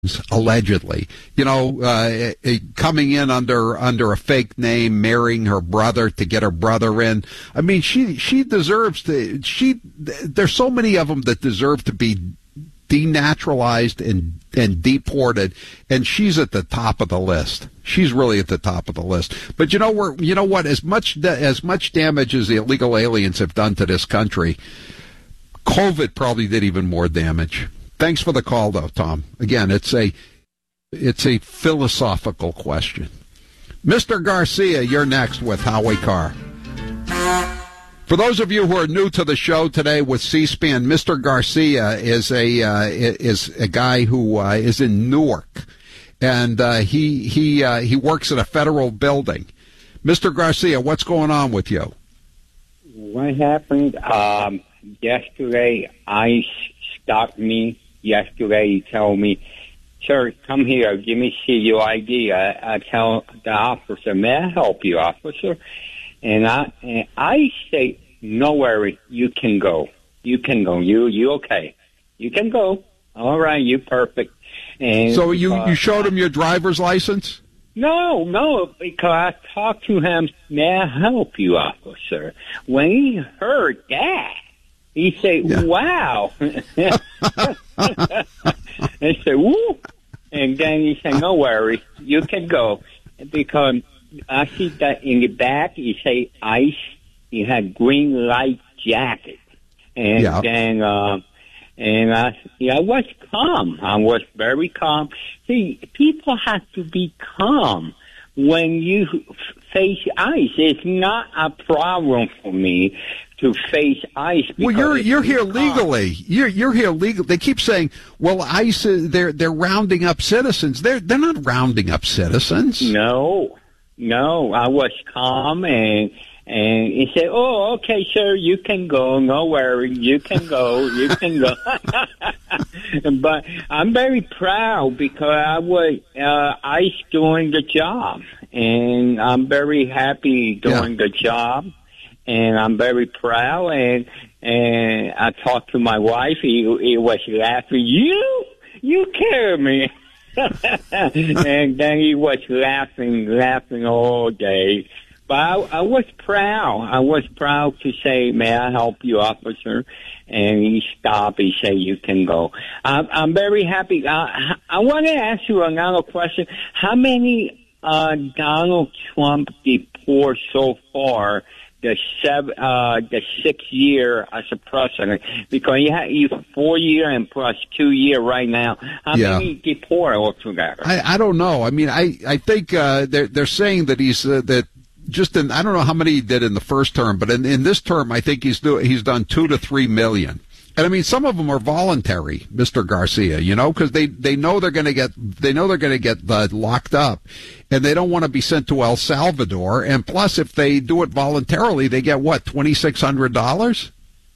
allegedly, coming in under a fake name, marrying her brother to get her brother in. I mean, she deserves to. There's so many of them that deserve to be denaturalized and deported, and she's at the top of the list. She's really at the top of the list. But you know what? As much damage as the illegal aliens have done to this country, COVID probably did even more damage. Thanks for the call, though, Tom. Again, it's a philosophical question. Mr. Garcia, you're next with Howie Carr. For those of you who are new to the show today with C-SPAN, Mr. Garcia is a guy who is in Newark, and he works at a federal building. Mr. Garcia, what's going on with you? What happened? Yesterday, ICE stopped me. Yesterday, he told me, "Sir, come here. Give me your ID." I tell the officer, "May I help you, officer?" And I say, "No worry. You can go. You can go. You okay? You can go. All right. You perfect." And so you showed him your driver's license? No, because I talked to him. "May I help you, officer?" When he heard that, he said, yeah. "Wow." And said, "Woo." And then he said, "No worry, you can go." Because I see that in the back, he say ICE. He had green light jacket. And then, and I was calm. I was very calm. See, people have to be calm when you face ICE. It's not a problem for me to face ICE. Well, you're here legally. You're here legally. They keep saying, "Well, ICE they're rounding up citizens." They're not rounding up citizens. No. I was calm and he said, "Oh, okay, sir, you can go. No worry, you can go. You can go." But I'm very proud because I was ICE doing the job, and I'm very happy doing the job. And I'm very proud, and I talked to my wife. He was laughing. You carry me. And then he was laughing all day. But I was proud. I was proud to say, "May I help you, officer?" And he stopped. He said, "You can go." I'm very happy. I want to ask you another question. How many Donald Trump deported so far? The 6 year as a president, because you 4 year and plus 2 year right now. How many deport altogether? I don't know. I mean, I think they're saying that he's that just in, I don't know how many he did in the first term, but in this term, I think he's done 2 to 3 million. And I mean, some of them are voluntary, Mr. Garcia, because they know they're going to get locked up, and they don't want to be sent to El Salvador. And plus, if they do it voluntarily, they get what, $2,600?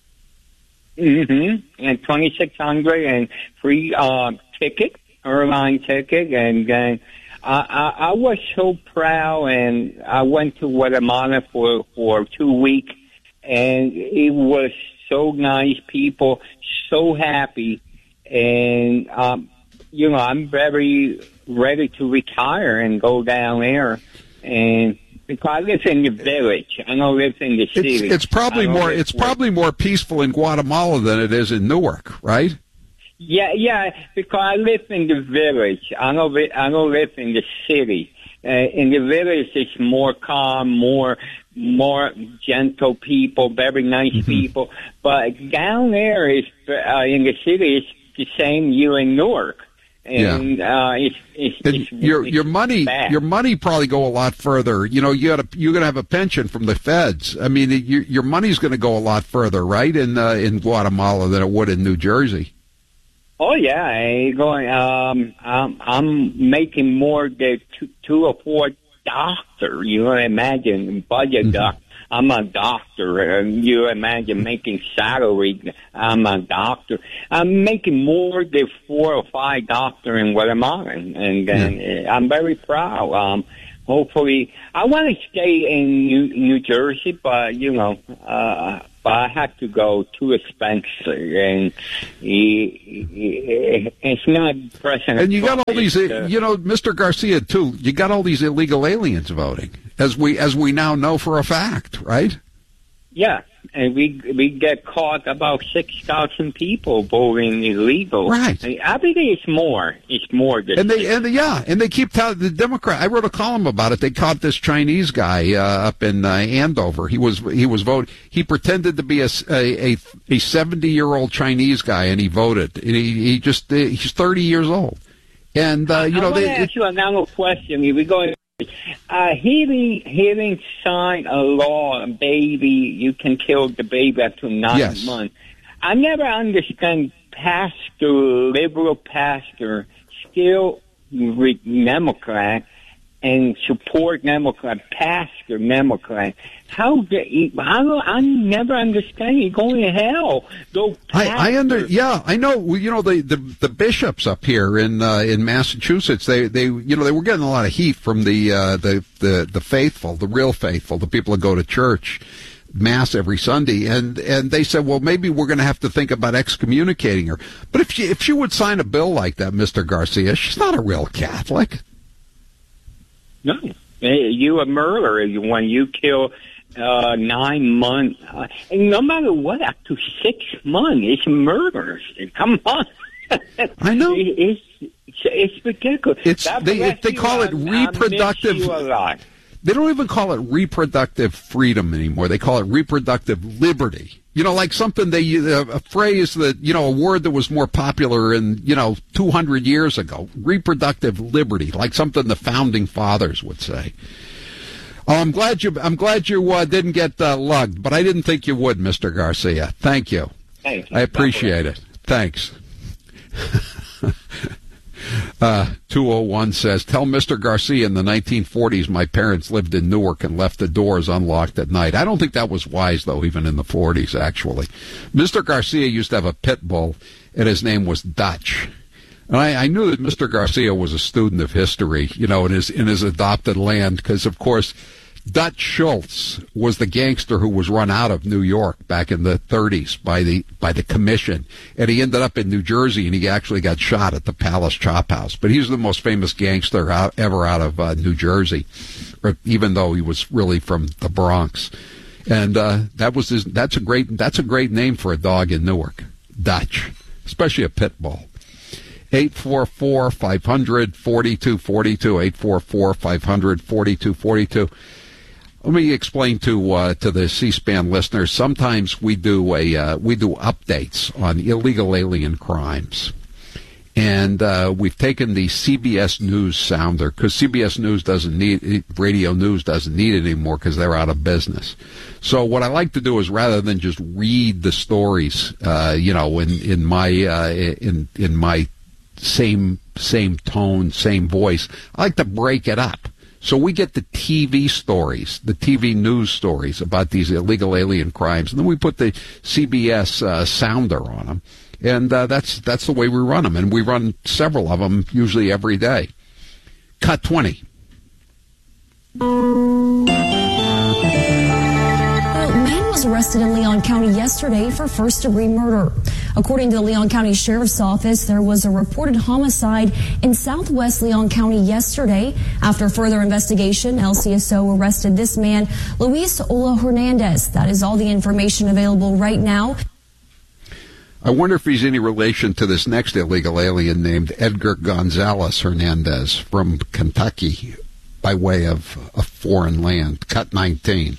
Mm-hmm. And $2,600 and free ticket, airline ticket, and then I was so proud, and I went to Guatemala for 2 weeks, and it was so nice, people, so happy, and I'm very ready to retire and go down there, and because I live in the village, I don't live in the city. It's probably more peaceful in Guatemala than it is in Newark, right? Yeah, because I live in the village. I don't live in the city. In the village, it's more calm, more gentle people, very nice people. But down there, in the city, it's the same. You in Newark, and it's your money. bad. Your money probably go a lot further. You're gonna have a pension from the feds. I mean, your money's going to go a lot further, right, in Guatemala than it would in New Jersey. Oh yeah, I'm making more than two or four doctors. You imagine budget doctor. I'm a doctor, and you imagine making salary. I'm a doctor. I'm making more than 4 or 5 doctors in Guatemala, and I'm very proud. Hopefully, I want to stay in New Jersey, but but I had to go to Spencer, and it's not President. And you got all these, Mr. Garcia, too, you got all these illegal aliens voting, as we now know for a fact, right? Yeah, and we get caught about 6,000 people voting illegal. Right. I think it's more. It's more. And they keep telling the Democrat. I wrote a column about it. They caught this Chinese guy up in Andover. He was voting. He pretended to be a 70-year-old Chinese guy, and he voted. And he's 30 years old. And I want to ask you another question. We go. He didn't sign a law, a baby, you can kill the baby after 9 months. I never understand liberal pastor, still Democrat, and support Democrat, pastor Democrat. I never understand. You're going to hell. I know. Well, the bishops up here in Massachusetts, they were getting a lot of heat from the faithful, the real faithful, the people that go to church, Mass every Sunday, and they said, well, maybe we're going to have to think about excommunicating her. But if she would sign a bill like that, Mr. Garcia, she's not a real Catholic. No, you a murderer when you kill 9 months. And no matter what, up to 6 months, it's murder. Come on. I know. It's ridiculous. They call it reproductive. They don't even call it reproductive freedom anymore. They call it reproductive liberty. Like something a phrase that, a word that was more popular in, 200 years ago. Reproductive liberty, like something the founding fathers would say. Oh, I'm glad you didn't get lugged, but I didn't think you would, Mr. Garcia. Thank you. Thanks. I appreciate it. Thanks. 201 says, tell Mr. Garcia in the 1940s my parents lived in Newark and left the doors unlocked at night. I don't think that was wise, though, even in the 40s, actually. Mr. Garcia used to have a pit bull, and his name was Dutch. And I knew that Mr. Garcia was a student of history, in his adopted land, because, of course, Dutch Schultz was the gangster who was run out of New York back in the 30s by the commission, and he ended up in New Jersey, and he actually got shot at the Palace Chop House. But he's the most famous gangster ever out of New Jersey, even though he was really from the Bronx. And that's a great name for a dog in Newark, Dutch, especially a pit bull. 844-500-4242, 844-500-4242. Let me explain to the C-SPAN listeners. Sometimes we do updates on illegal alien crimes, and we've taken the CBS News sounder because CBS News radio news doesn't need it anymore because they're out of business. So what I like to do is rather than just read the stories, in my same tone, same voice, I like to break it up. So we get the TV stories, the TV news stories about these illegal alien crimes, and then we put the CBS sounder on them, and that's the way we run them, and we run several of them usually every day. Cut 20. Arrested in Leon County yesterday for first-degree murder. According to the Leon County Sheriff's Office, there was a reported homicide in southwest Leon County yesterday. After further investigation, LCSO arrested this man, Luis Ola Hernandez. That is all the information available right now. I wonder if he's any relation to this next illegal alien named Edgar Gonzalez Hernandez from Kentucky by way of a foreign land. Cut 19.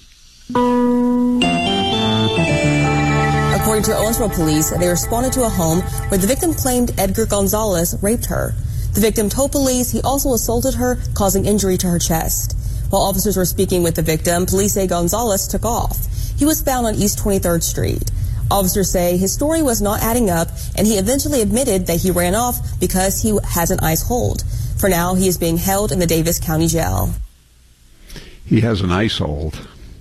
According to Owensboro police, they responded to a home where the victim claimed Edgar Gonzalez raped her. The victim told police he also assaulted her, causing injury to her chest. While officers were speaking with the victim, police say Gonzalez took off. He was found on East 23rd Street. Officers say his story was not adding up, and he eventually admitted that he ran off because he has an ice hold. For now, he is being held in the Davis County Jail. He has an ice hold.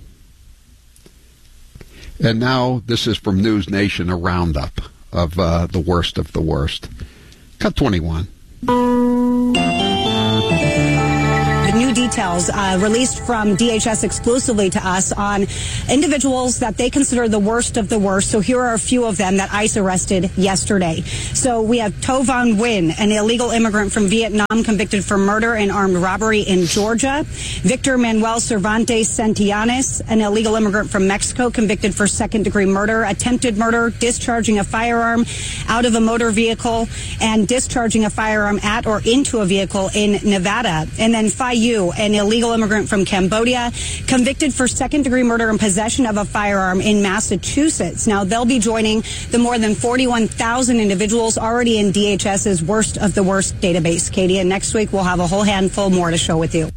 And now this is from News Nation, a roundup of the worst of the worst. Cut 21. The new details files released from DHS exclusively to us on individuals that they consider the worst of the worst. So here are a few of them that ICE arrested yesterday. So we have To Van Nguyen, an illegal immigrant from Vietnam convicted for murder and armed robbery in Georgia. Victor Manuel Cervantes Santillanes, an illegal immigrant from Mexico convicted for second-degree murder, attempted murder, discharging a firearm out of a motor vehicle, and discharging a firearm at or into a vehicle in Nevada. And then Phi Yu, an illegal immigrant from Cambodia, convicted for second-degree murder and possession of a firearm in Massachusetts. Now, they'll be joining the more than 41,000 individuals already in DHS's worst of the worst database, Katie. And next week, we'll have a whole handful more to show with you.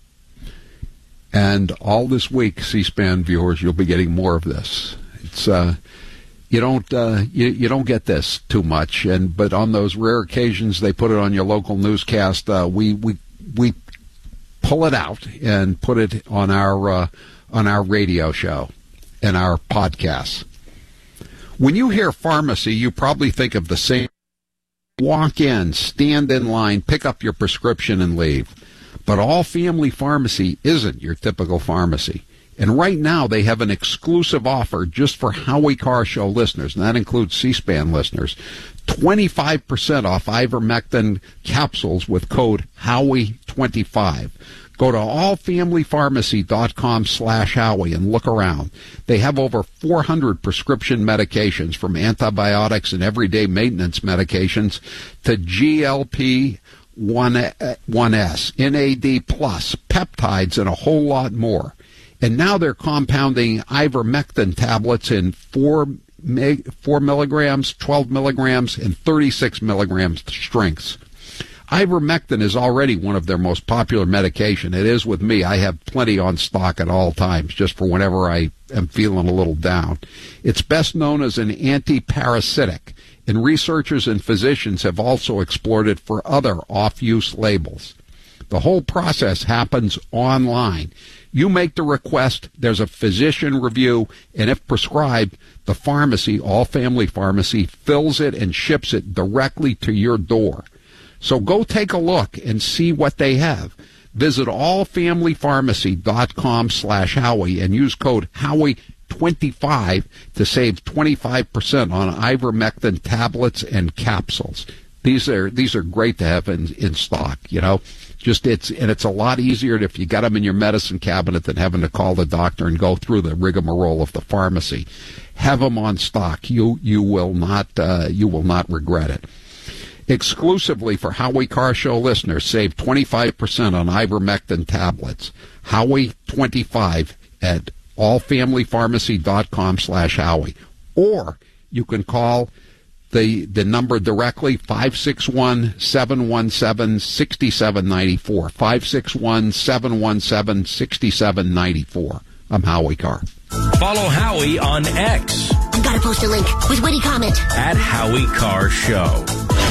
And all this week, C-SPAN viewers, you'll be getting more of this. It's you don't get this too much, but on those rare occasions they put it on your local newscast, we pull it out and put it on our radio show and our podcasts. When you hear pharmacy, you probably think of the same. Walk in, stand in line, pick up your prescription, and leave. But All Family Pharmacy isn't your typical pharmacy. And right now they have an exclusive offer just for Howie Carr Show listeners, and that includes C-SPAN listeners. 25% off ivermectin capsules with code Howie25. Go to allfamilypharmacy.com/Howie and look around. They have over 400 prescription medications, from antibiotics and everyday maintenance medications to GLP-1S, NAD+, peptides, and a whole lot more. And now they're compounding ivermectin tablets in 4 milligrams, 12 milligrams, and 36 milligrams strengths. Ivermectin is already one of their most popular medication. It is with me. I have plenty on stock at all times, just for whenever I am feeling a little down. It's best known as an anti-parasitic, and researchers and physicians have also explored it for other off-use labels. The whole process happens online. You make the request, there's a physician review, and if prescribed, the pharmacy, All Family Pharmacy, fills it and ships it directly to your door. So go take a look and see what they have. Visit allfamilypharmacy.com/Howie and use code Howie25 to save 25% on ivermectin tablets and capsules. These are great to have in stock, you know. It's a lot easier if you got them in your medicine cabinet than having to call the doctor and go through the rigmarole of the pharmacy. Have them on stock. You will not regret it. Exclusively for Howie Carr Show listeners, save 25% on ivermectin tablets. Howie25 at allfamilypharmacy.com/Howie. Or you can call the number directly, 561-717-6794. 561-717-6794. I'm Howie Carr. Follow Howie on X. I've got to post a link with witty comment. At Howie Carr Show.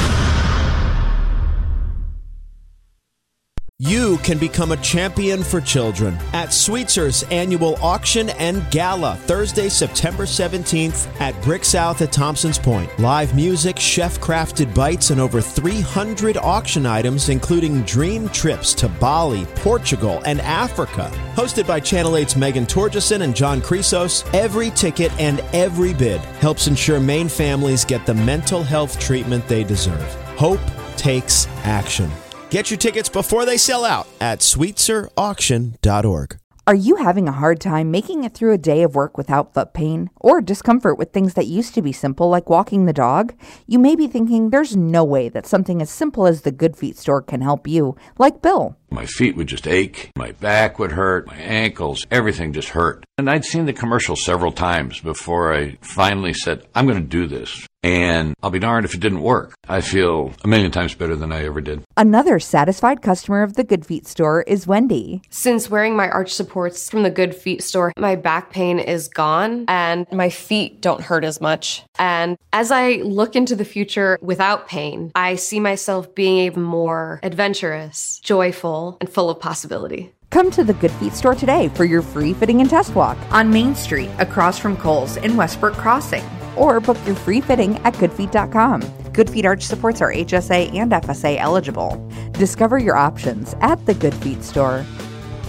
You can become a champion for children at Sweetzer's annual auction and gala, Thursday, September 17th at Brick South at Thompson's Point. Live music, chef-crafted bites, and over 300 auction items, including dream trips to Bali, Portugal, and Africa. Hosted by Channel 8's Megan Torgeson and John Chrysos, every ticket and every bid helps ensure Maine families get the mental health treatment they deserve. Hope takes action. Get your tickets before they sell out at sweetzerauction.org. Are you having a hard time making it through a day of work without foot pain or discomfort with things that used to be simple, like walking the dog? You may be thinking there's no way that something as simple as the Good Feet store can help you, like Bill. My feet would just ache, my back would hurt, my ankles, everything just hurt. And I'd seen the commercial several times before I finally said, I'm going to do this. And I'll be darned if it didn't work. I feel a million times better than I ever did. Another satisfied customer of the Good Feet store is Wendy. Since wearing my arch supports from the Good Feet store, my back pain is gone and my feet don't hurt as much. And as I look into the future without pain, I see myself being even more adventurous, joyful, and full of possibility. Come to the Good Feet store today for your free fitting and test walk on Main Street, across from Kohl's in Westbrook Crossing. Or book your free fitting at goodfeet.com. Good Feet arch supports are HSA and FSA eligible. Discover your options at the Good Feet store.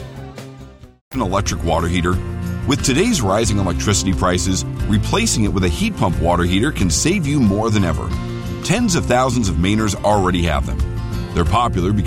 An electric water heater? With today's rising electricity prices, replacing it with a heat pump water heater can save you more than ever. Tens of thousands of Mainers already have them. They're popular because